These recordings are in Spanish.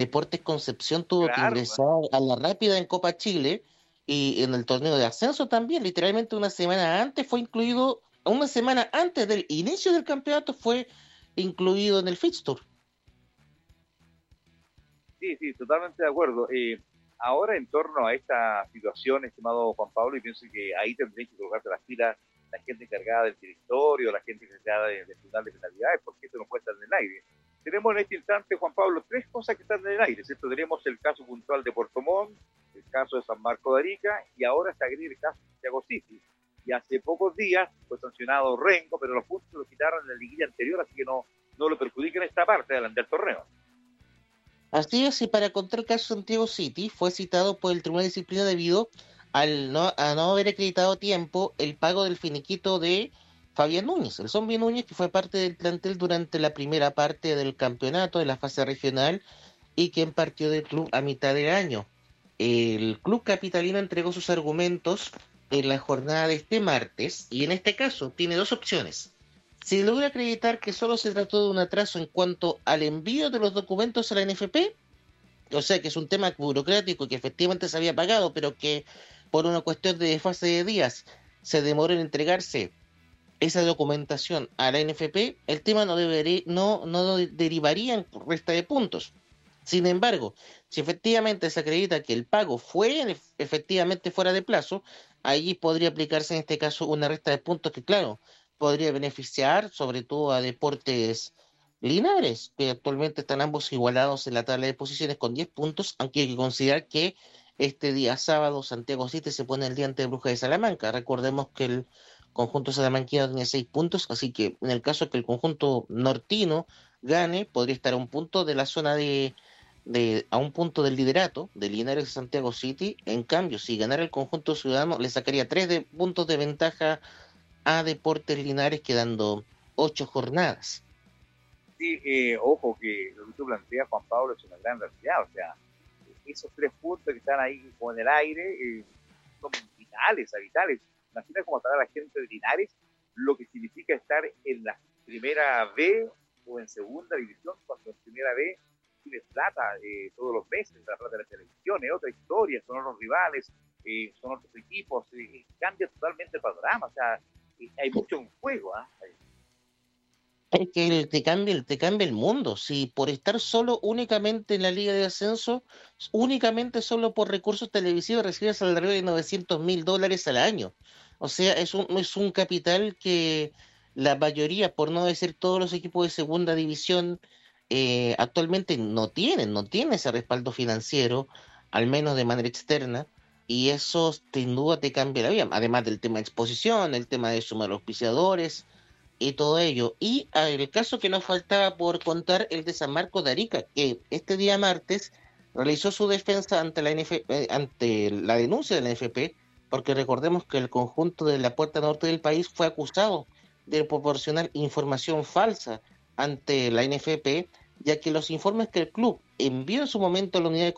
Deportes Concepción tuvo que Claro, ingresar a la rápida en Copa Chile y en el torneo de ascenso también, literalmente una semana antes del inicio del campeonato fue incluido en el fixture. sí, sí, totalmente de acuerdo. Ahora, en torno a esta situación, estimado Juan Pablo, y pienso que ahí tendréis que colocarte las pilas la gente encargada del directorio, la gente encargada de Tribunal de Penalidades, porque esto no puede estar en el aire. Tenemos en este instante, Juan Pablo, tres cosas que están en el aire, ¿cierto? Tenemos el caso puntual de Puerto Montt, el caso de San Marco de Arica, y ahora se agrega el caso de Santiago City. Y hace pocos días fue sancionado Rengo, pero los puntos los quitaron en la liguilla anterior, así que no lo perjudica en esta parte del torneo. Así es, y para contar el caso Santiago City, fue citado por el Tribunal de Disciplina debido a no haber acreditado a tiempo el pago del finiquito de Fabián Núñez, el Zombie Núñez, que fue parte del plantel durante la primera parte del campeonato de la fase regional y quien partió del club a mitad del año. El club capitalino entregó sus argumentos en la jornada de este martes y en este caso tiene dos opciones. Si logra acreditar que solo se trató de un atraso en cuanto al envío de los documentos a la NFP, o sea que es un tema burocrático que efectivamente se había pagado, pero que por una cuestión de desfase de días se demoró en entregarse esa documentación a la NFP, el tema no derivaría en resta de puntos. Sin embargo, si efectivamente se acredita que el pago fue efectivamente fuera de plazo, allí podría aplicarse en este caso una resta de puntos que, claro, podría beneficiar sobre todo a Deportes Linares, que actualmente están ambos igualados en la tabla de posiciones con 10 puntos, aunque hay que considerar que este día sábado Santiago City se pone el día ante Bruja de Salamanca. Recordemos que el conjunto salamanquino tiene 6 puntos, así que en el caso que el conjunto nortino gane, podría estar a un punto de la zona a un punto del liderato de Linares de Santiago City. En cambio, si ganara el conjunto ciudadano, le sacaría puntos de ventaja a Deportes Linares, quedando 8 jornadas. Sí, ojo que lo que tú planteas, Juan Pablo, es una gran realidad. O sea, esos tres puntos que están ahí como en el aire son vitales, vitales. Imagina cómo estará la gente de Linares, lo que significa estar en la primera B o en segunda división, cuando en primera B tienes plata todos los meses, la plata de la televisión, es otra historia, son otros rivales, son otros equipos, cambia totalmente el panorama. O sea, hay mucho en juego. ¿Eh? Es que te cambia el mundo. Si por estar solo únicamente en la Liga de Ascenso, únicamente solo por recursos televisivos recibes alrededor de $900.000 al año. O sea, es un capital que la mayoría, por no decir todos los equipos de segunda división, actualmente no tienen ese respaldo financiero, al menos de manera externa. Y eso sin duda te cambia la vida, además del tema de exposición, el tema de sumar auspiciadores y todo ello. Y el caso que nos faltaba por contar, el de San Marcos de Arica, que este día martes realizó su defensa ante ante la denuncia de la NFP, porque recordemos que el conjunto de la Puerta Norte del país fue acusado de proporcionar información falsa ante la NFP, ya que los informes que el club envió en su momento a la unidad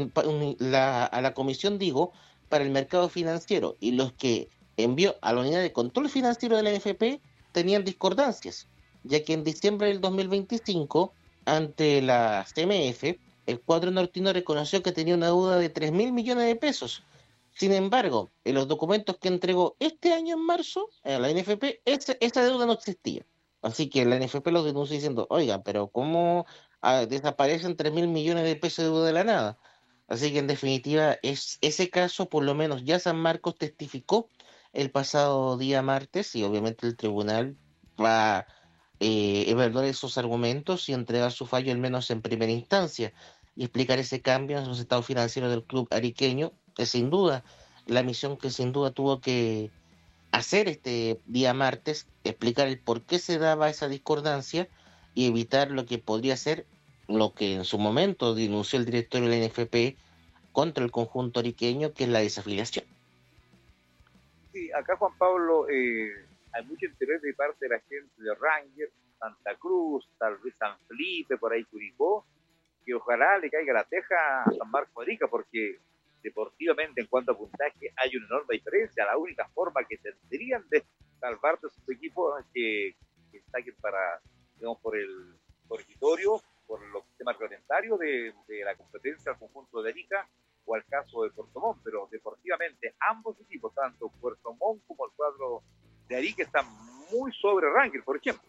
a la comisión, digo, para el mercado financiero y los que envió a la unidad de control financiero de la NFP tenían discordancias, ya que en diciembre del 2025, ante la CMF, el cuadro nortino reconoció que tenía una deuda de 3.000 millones de pesos. Sin embargo, en los documentos que entregó este año en marzo a la NFP, esa deuda no existía. Así que la NFP lo denunció diciendo, oiga, pero ¿cómo desaparecen 3.000 millones de pesos de deuda de la nada? Así que en definitiva, ese caso, por lo menos ya San Marcos testificó el pasado día martes y obviamente el tribunal va a evaluar esos argumentos y entregar su fallo al menos en primera instancia y explicar ese cambio en los estados financieros del club ariqueño, que sin duda, la misión que sin duda tuvo que hacer este día martes, explicar el por qué se daba esa discordancia y evitar lo que podría ser lo que en su momento denunció el directorio de la NFP contra el conjunto ariqueño, que es la desafiliación. Sí, acá Juan Pablo, hay mucho interés de parte de la gente de Rangers, Santa Cruz, tal vez San Felipe, por ahí Curicó, que ojalá le caiga la teja a San Marcos de Arica, porque deportivamente en cuanto a puntaje hay una enorme diferencia. La única forma que tendrían de salvar de sus equipos es que saquen para, digamos, por el territorio por los temas reglamentarios de la competencia al conjunto de Arica o al caso de Puerto Montt, pero deportivamente ambos equipos, tanto Puerto Montt como el cuadro de Arica, están muy sobre ranking, por ejemplo.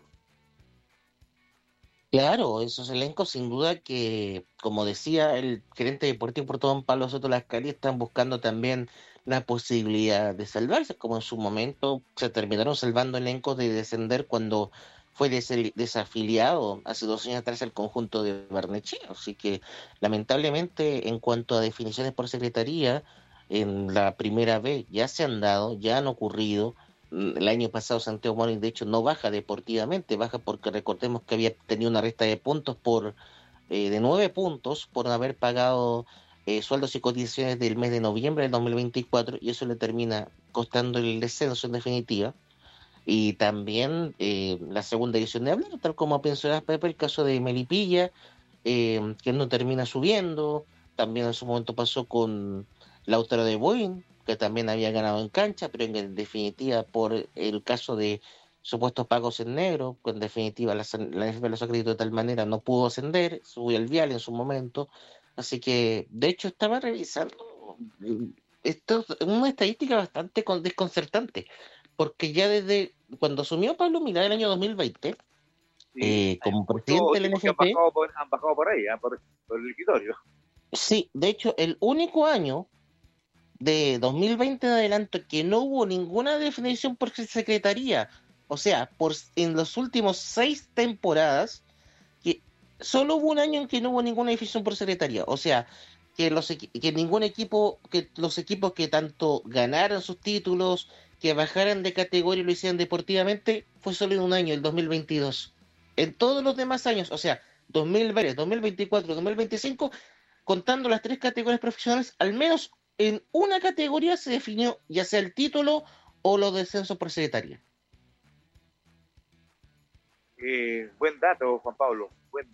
Claro, esos elencos sin duda que, como decía el gerente deportivo por todo Pablo Soto Lascari, están buscando también la posibilidad de salvarse, como en su momento se terminaron salvando elencos de descender cuando fue desafiliado hace 2 años atrás el conjunto de Barnechea. Así que lamentablemente en cuanto a definiciones por secretaría, en la primera vez ya se han dado, ya han ocurrido. El año pasado Santiago Morning de hecho no baja deportivamente, baja porque recordemos que había tenido una resta de puntos de 9 puntos por no haber pagado sueldos y cotizaciones del mes de noviembre del 2024 y eso le termina costando el descenso en definitiva. Y también la segunda edición de Hablar, tal como mencionas Pepe, el caso de Melipilla, que no termina subiendo. También en su momento pasó con Lautaro de Boin, que también había ganado en cancha, pero en definitiva por el caso de supuestos pagos en negro, que en definitiva la NFP los acreditó de tal manera, no pudo ascender, subió el vial en su momento. Así que, de hecho, estaba revisando esto, una estadística bastante desconcertante, porque ya desde cuando asumió Pablo Milá el año 2020, Sí, hay como muchos presidente del equipos que NFP, han bajado por ahí, por el escritorio. sí, de hecho, el único año de 2020 en adelante que no hubo ninguna definición por secretaría, o sea, en los últimos 6 temporadas, que solo hubo un año en que no hubo ninguna definición por secretaría, o sea, que ningún equipo, que los equipos que tanto ganaran sus títulos, que bajaran de categoría y lo hicieran deportivamente, fue solo en un año, el 2022. En todos los demás años, o sea, 2020, 2024, 2025, contando las 3 categorías profesionales, al menos en una categoría se definió ya sea el título o los descensos por secretaría. Buen dato, Juan Pablo,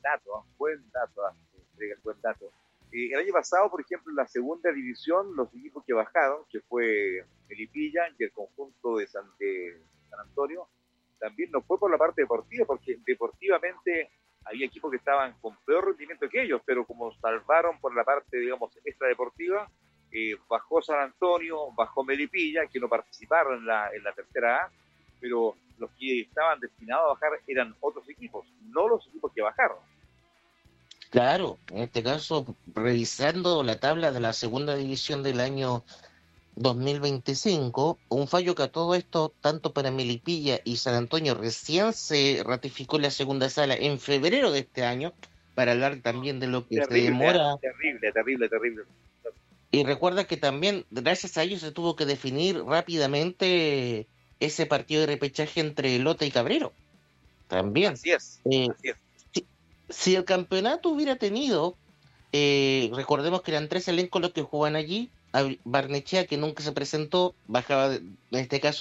buen dato. El año pasado, por ejemplo, en la segunda división, los equipos que bajaron, que fue Melipilla y el conjunto de San Antonio, también no fue por la parte deportiva, porque deportivamente había equipos que estaban con peor rendimiento que ellos, pero como salvaron por la parte, digamos, extradeportiva, bajó San Antonio, bajó Melipilla, que no participaron en la tercera A, pero los que estaban destinados a bajar eran otros equipos, no los equipos que bajaron. Claro, en este caso, revisando la tabla de la segunda división del año 2025, un fallo que a todo esto, tanto para Melipilla y San Antonio, recién se ratificó en la segunda sala en febrero de este año, para hablar también de lo que se Terrible, ¿eh? demora. Terrible, terrible, terrible. Y recuerda que también, gracias a ellos, se tuvo que definir rápidamente ese partido de repechaje entre Lota y Cabrero. También. Así es, Eh, así es. si, si el campeonato hubiera tenido, recordemos que eran 3 elencos los que jugaban allí, Barnechea, que nunca se presentó, bajaba en este caso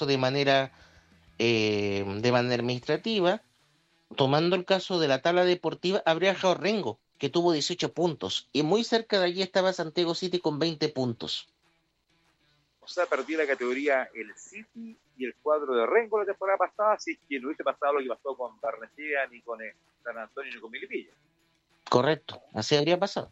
de manera administrativa. Tomando el caso de la tabla deportiva, habría dejado Rengo, que tuvo 18 puntos, y muy cerca de allí estaba Santiago City con 20 puntos. O sea, perdió la categoría el City y el cuadro de Rengo la temporada pasada, si es que no hubiese pasado lo que pasó con Barnechea, ni con San Antonio, ni con Milipilla. Correcto, así habría pasado.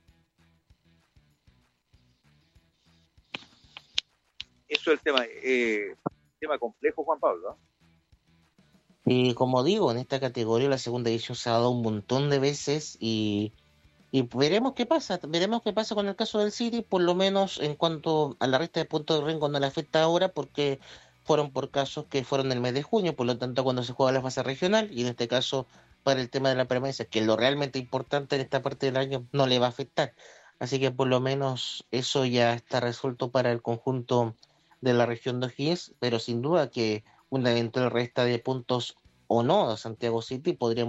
Eso es el tema complejo, Juan Pablo, ¿no? Y como digo, en esta categoría la segunda edición se ha dado un montón de veces y veremos qué pasa con el caso del City, por lo menos en cuanto a la resta de puntos de Rengo no le afecta ahora porque fueron por casos que fueron el mes de junio, por lo tanto cuando se juega la fase regional y en este caso para el tema de la permanencia, que es lo realmente importante en esta parte del año, no le va a afectar. Así que por lo menos eso ya está resuelto para el conjunto de la región de O'Higgins, pero sin duda que una eventual resta de puntos o no a Santiago City podría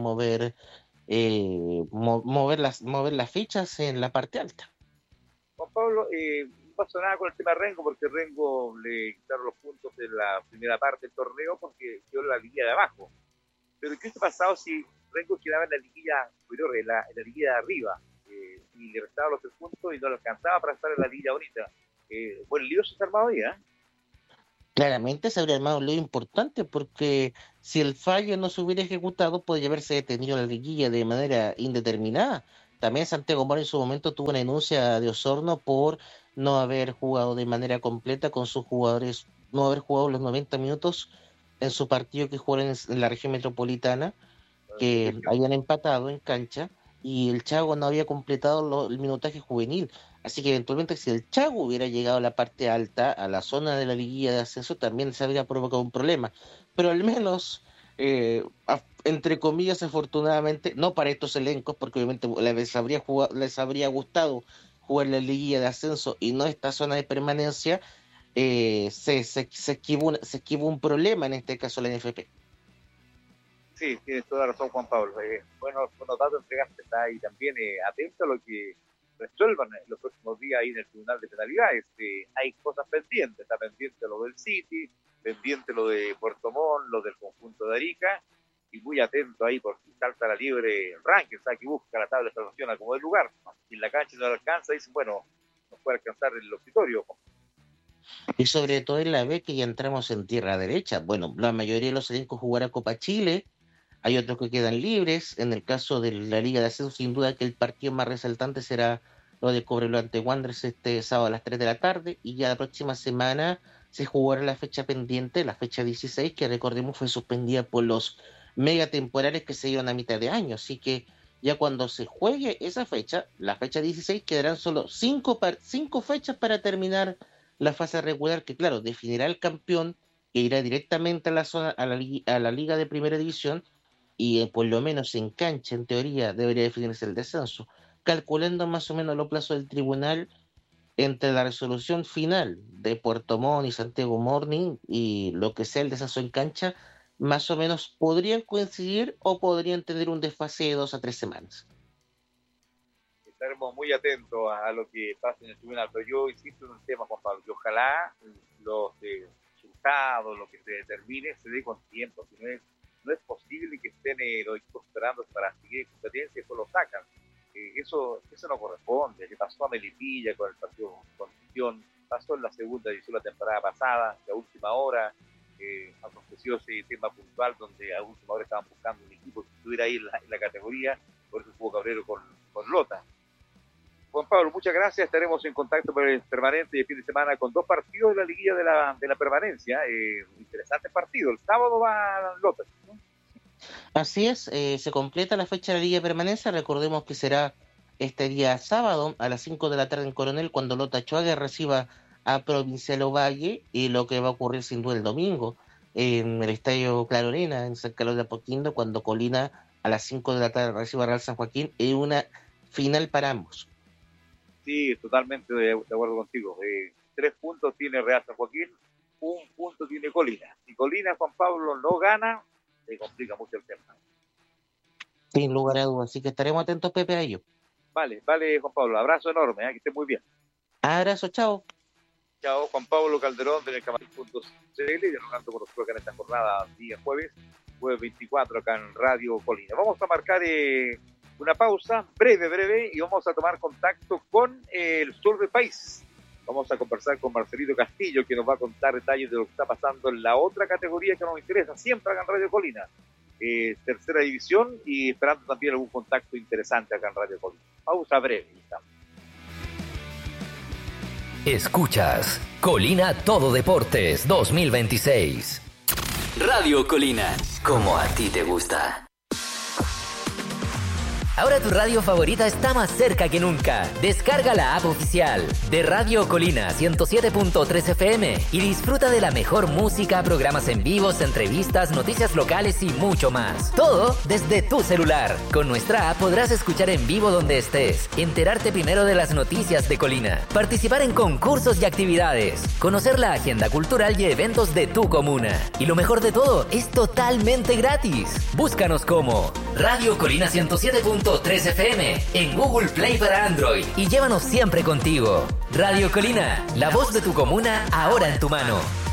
mover las fichas en la parte alta. Juan Pablo, no pasó nada con el tema Rengo, porque Rengo le quitaron los puntos en la primera parte del torneo porque quedó en la liguilla de abajo. Pero ¿qué hubiese pasado si Rengo quedaba en la liguilla superior, en la liguilla de arriba, y le restaban los 3 puntos y no le alcanzaba para estar en la liguilla bonita? Buen lío se ha armado ahí, ¿eh? Claramente se habría armado un lío importante porque si el fallo no se hubiera ejecutado, podría haberse detenido la liguilla de manera indeterminada. También Santiago Mora en su momento tuvo una denuncia de Osorno por no haber jugado de manera completa con sus jugadores, no haber jugado los 90 minutos en su partido que jugaron en la región metropolitana, que habían empatado en cancha y el Chago no había completado el minutaje juvenil. Así que eventualmente si el Chago hubiera llegado a la parte alta, a la zona de la liguilla de ascenso, también se habría provocado un problema. Pero al menos, entre comillas, afortunadamente, no para estos elencos, porque obviamente les habría gustado jugar la liguilla de ascenso y no esta zona de permanencia, se esquivó un problema, en este caso la NFP. Sí, tienes toda la razón, Juan Pablo. Buenos datos entregaste, está, y también atento a lo que resuelvan en los próximos días ahí en el Tribunal de Penalidades. Hay cosas pendientes, está pendiente lo del City, pendiente lo de Puerto Montt, lo del conjunto de Arica, y muy atento ahí por si salta la libre ranking, o sea, que busca la tabla de salvación a como del lugar. Si en la cancha no alcanza, dicen, bueno, no puede alcanzar el auditorio. Y sobre todo en la B, que ya entramos en tierra derecha. Bueno, la mayoría de los elencos jugará Copa Chile. Hay otros que quedan libres. En el caso de la Liga de Ascenso, sin duda que el partido más resaltante será lo de Cobreloa ante Wanderers este sábado a las 3 de la tarde. Y ya la próxima semana se jugará la fecha pendiente, la fecha 16, que recordemos fue suspendida por los megatemporales que se dieron a mitad de año. Así que ya cuando se juegue esa fecha, la fecha 16, quedarán solo 5 fechas para terminar la fase regular, que claro, definirá el campeón que irá directamente a la zona, a la Liga de Primera División y por lo menos en cancha, en teoría, debería definirse el descenso, calculando más o menos los plazos del tribunal entre la resolución final de Puerto Montt y Santiago Morning y lo que sea el descenso en cancha, más o menos podrían coincidir o podrían tener un desfase de 2 a 3 semanas. Estaremos muy atentos a lo que pasa en el tribunal, pero yo insisto en un tema, Juan Pablo, que ojalá los resultados, lo que se determine, se dé con tiempo. Si no es posible que estén los equipos esperando para seguir en competencia y eso lo sacan. Eso no corresponde. Que pasó a Melipilla con el partido Constitución, pasó en la segunda edición la temporada pasada, la última hora, aconteció ese tema puntual donde a última hora estaban buscando un equipo que estuviera ahí en la categoría, por eso jugó Cabrero con Lota. Juan Pablo, muchas gracias. Estaremos en contacto permanente de fin de semana con 2 partidos de la liguilla de la permanencia. Interesante partido. El sábado va a Lota, ¿no? Así es, se completa la fecha de la Liga de Permanencia. Recordemos que será este día sábado a las 5 de la tarde en Coronel, cuando Lota Chuaga reciba a Provincial Ovalle, y lo que va a ocurrir sin duda el domingo en el Estadio Claro Arena, en San Carlos de Apoquindo, cuando Colina a las 5 de la tarde reciba a Real San Joaquín, en una final para ambos. Sí, totalmente de acuerdo contigo. 3 puntos tiene Real San Joaquín, 1 punto tiene Colina. Si Colina, Juan Pablo, no gana, se complica mucho el tema. Sin lugar a dudas, así que estaremos atentos, Pepe, a ello. Vale, Juan Pablo, abrazo enorme, que esté muy bien. Abrazo, chao. Chao, Juan Pablo Calderón del Camarín.cl, dialogando con nosotros acá en esta jornada, día jueves 24 acá en Radio Colina. Vamos a marcar una pausa breve, y vamos a tomar contacto con el sur del país. Vamos a conversar con Marcelito Castillo, que nos va a contar detalles de lo que está pasando en la otra categoría que nos interesa, siempre acá en Radio Colina, tercera división, y esperando también algún contacto interesante acá en Radio Colina. Pausa breve, y estamos. Escuchas Colina Todo Deportes 2026. Radio Colina, como a ti te gusta. Ahora tu radio favorita está más cerca que nunca. Descarga la app oficial de Radio Colina 107.3 FM y disfruta de la mejor música, programas en vivos, entrevistas, noticias locales y mucho más. Todo desde tu celular. Con nuestra app podrás escuchar en vivo donde estés, enterarte primero de las noticias de Colina, participar en concursos y actividades, conocer la agenda cultural y eventos de tu comuna. Y lo mejor de todo, es totalmente gratis. Búscanos como Radio Colina 107.3 FM en Google Play para Android y llévanos siempre contigo. Radio Colina, la voz de tu comuna ahora en tu mano.